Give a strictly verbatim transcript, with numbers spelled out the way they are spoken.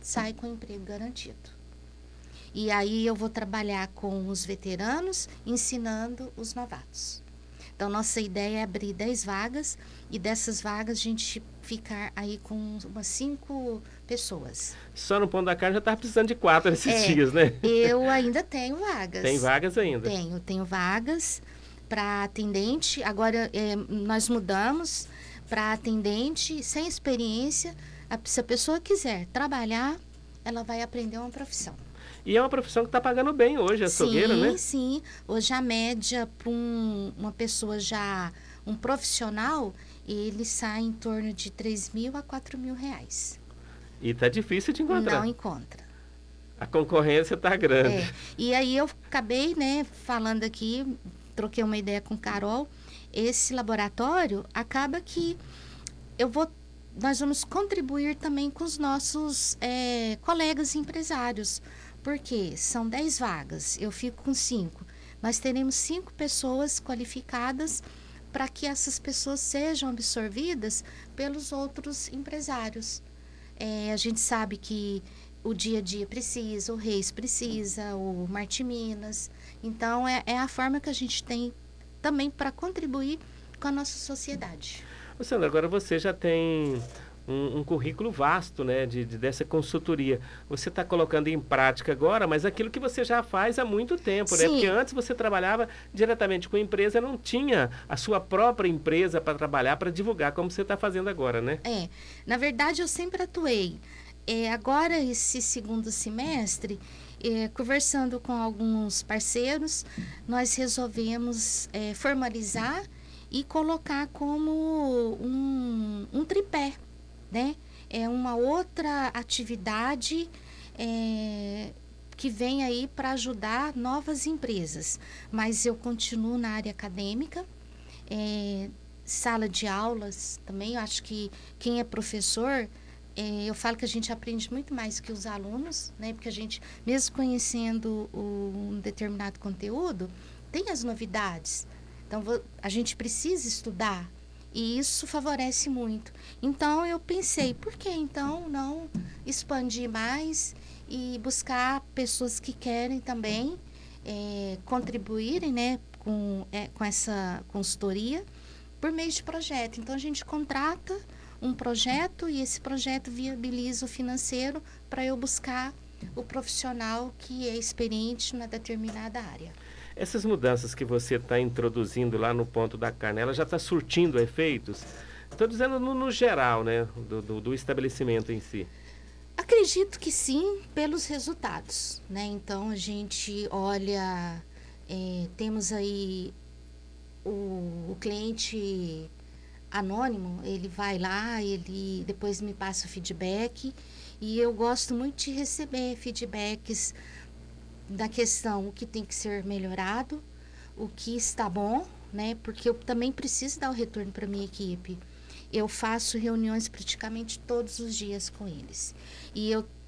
sai com emprego garantido. E aí eu vou trabalhar com os veteranos, ensinando os novatos. Então, nossa ideia é abrir dez vagas e dessas vagas a gente ficar aí com umas cinco pessoas. Só no Pão da Carne já estava precisando de quatro esses É, dias, né? eu ainda tenho vagas. Tem vagas ainda? Tenho, tenho vagas para atendente. Agora, é, nós mudamos para atendente sem experiência. A, se a pessoa quiser trabalhar, ela vai aprender uma profissão. E é uma profissão que está pagando bem hoje, açougueiro, né? Sim, sim. Hoje a média para um, uma pessoa já, um profissional, ele sai em torno de três mil a quatro mil reais. E tá difícil de encontrar. Não encontra. A concorrência tá grande. É. E aí eu acabei, né, falando aqui, troquei uma ideia com Carol. Esse laboratório acaba que eu vou, nós vamos contribuir também com os nossos é, colegas empresários. Porque são dez vagas, eu fico com cinco. Nós teremos cinco pessoas qualificadas para que essas pessoas sejam absorvidas pelos outros empresários. É, a gente sabe que o Dia a Dia precisa, o Reis precisa, o Marte Minas. Então, é, é a forma que a gente tem também para contribuir com a nossa sociedade. Ô, Sandra, agora você já tem um, um currículo vasto, né, de, de, dessa consultoria. Você está colocando em prática agora, mas aquilo que você já faz há muito tempo, Sim. né? Porque antes você trabalhava diretamente com a empresa, não tinha a sua própria empresa para trabalhar, para divulgar, como você está fazendo agora, né? É, na verdade eu sempre atuei. É, agora, esse segundo semestre, é, conversando com alguns parceiros, nós resolvemos é, formalizar e colocar como um, um tripé, né? É uma outra atividade é, que vem aí para ajudar novas empresas. Mas eu continuo na área acadêmica, é, sala de aulas também. Eu acho que quem é professor, é, eu falo que a gente aprende muito mais que os alunos, né? Porque a gente, mesmo conhecendo o, um determinado conteúdo, tem as novidades. Então, a gente precisa estudar e isso favorece muito. Então, eu pensei, por que então não expandir mais e buscar pessoas que querem também é, contribuírem, né, com, é, com essa consultoria por meio de projeto. Então, a gente contrata um projeto e esse projeto viabiliza o financeiro para eu buscar o profissional que é experiente na determinada área. Essas mudanças que você está introduzindo lá no Ponto da Carne, ela já está surtindo efeitos? Estou dizendo no, no geral, né, do, do, do estabelecimento em si. Acredito que sim, pelos resultados, né? Então, a gente olha, é, temos aí o, o cliente anônimo, ele vai lá, ele depois me passa o feedback e eu gosto muito de receber feedbacks da questão o que tem que ser melhorado, o que está bom, né? Porque eu também preciso dar o retorno para minha equipe. Eu faço reuniões praticamente todos os dias com eles. E eu